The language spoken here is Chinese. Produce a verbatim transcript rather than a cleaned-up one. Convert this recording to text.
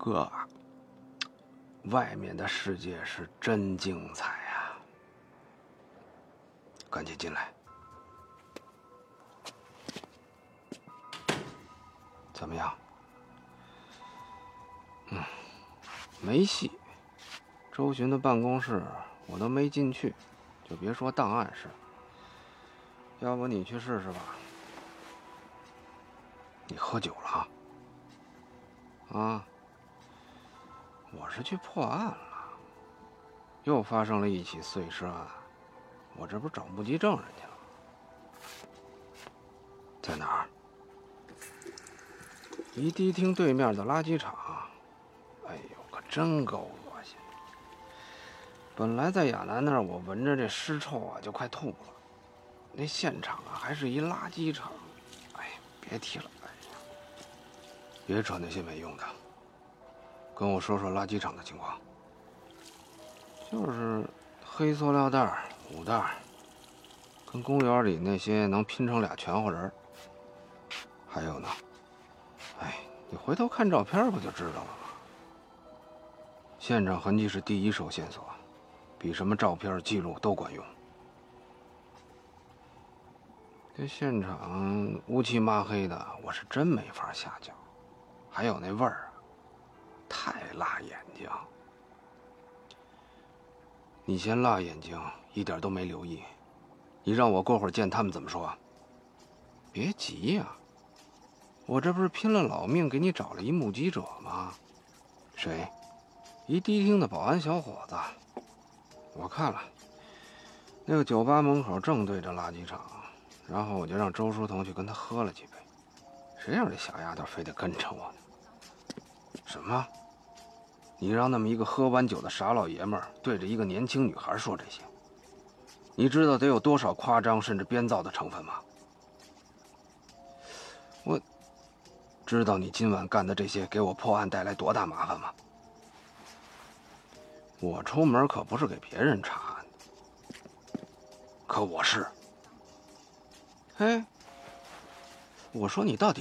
哥，外面的世界是真精彩呀！赶紧进来。怎么样？嗯，没戏。周巡的办公室我都没进去，就别说档案室。要不你去试试吧。你喝酒了？啊？我是去破案了，又发生了一起碎尸案，我这不找目击证人去了。在哪儿？一迪厅对面的垃圾场。哎呦，可真够恶心！本来在亚楠那儿，我闻着这尸臭啊，就快吐了。那现场啊，还是一垃圾场。哎，别提了。哎呀，别扯那些没用的，跟我说说垃圾场的情况。就是黑塑料袋、五袋，跟公园里那些能拼成俩全乎人。还有呢，哎，你回头看照片不就知道了吗？现场痕迹是第一手线索，比什么照片记录都管用。这现场乌漆抹黑的，我是真没法下脚。还有那味儿啊，太辣眼睛。你嫌辣眼睛，一点都没留意。你让我过会儿见他们怎么说？别急呀，我这不是拼了老命给你找了一目击者吗？谁？一迪厅的保安小伙子。我看了，那个酒吧门口正对着垃圾场，然后我就让周书彤去跟他喝了几杯。谁让这小丫头非得跟着我呢？什么？你让那么一个喝完酒的傻老爷们儿对着一个年轻女孩说这些，你知道得有多少夸张甚至编造的成分吗？我知道你今晚干的这些给我破案带来多大麻烦吗？我出门可不是给别人查案的，可我是。嘿，我说你到底